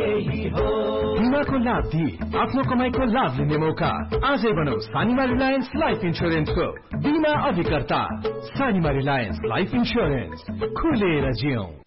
यही हो। बिमाको लाभ दिई आफ्नो कमाईको लाभ लिने मौका। आजै बनाऊ सानिमा रिलायन्स लाइफ इन्स्योरेन्सको बिमा अभिकर्ता। सानिमा रिलायन्स लाइफ इन्स्योरेन्स, खुलेर जियौं।